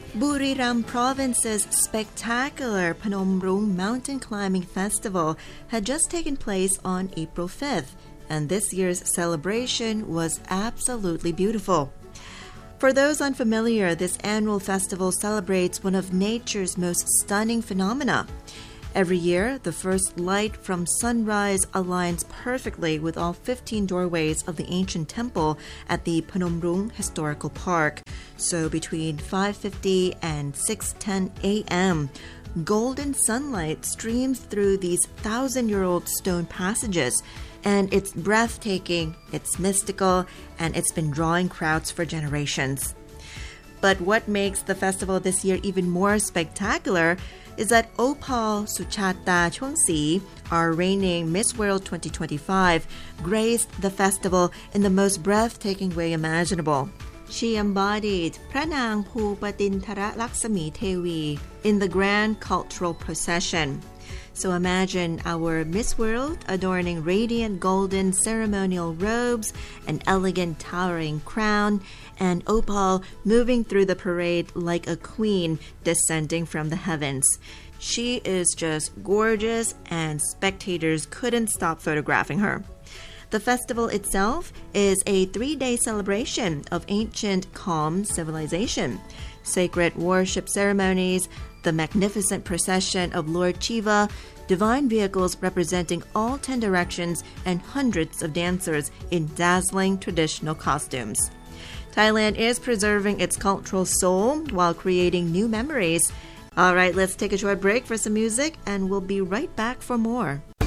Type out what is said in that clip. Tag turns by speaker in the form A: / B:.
A: Buriram Province's spectacular Phnom Rung Mountain Climbing Festival had just taken place on April 5th, and this year's celebration was absolutely beautiful. For those unfamiliar, this annual festival celebrates one of nature's most stunning phenomena. Every year, the first light from sunrise aligns perfectly with all 15 doorways of the ancient temple at the Phnom Rung Historical Park. So between 5:50 and 6:10 a.m., golden sunlight streams through these 1,000-year-old stone passages, and it's breathtaking, it's mystical, and it's been drawing crowds for generations. But what makes the festival this year even more spectacular is that Opal Suchata Chongsi, our reigning Miss World 2025, graced the festival in the most breathtaking way imaginable. She embodied Pranang Phupatintara Laksami Tewi in the grand cultural procession. So imagine our Miss World adorning radiant golden ceremonial robes, an elegant towering crown, and Opal moving through the parade like a queen descending from the heavens. She is just gorgeous, and spectators couldn't stop photographing her. The festival itself is a 3-day celebration of ancient Kham civilization. Sacred worship ceremonies, the magnificent procession of Lord Shiva, divine vehicles representing all 10 directions, and hundreds of dancers in dazzling traditional costumes. Thailand is preserving its cultural soul while creating new memories. All right, let's take a short break for some music, and we'll be right back for more.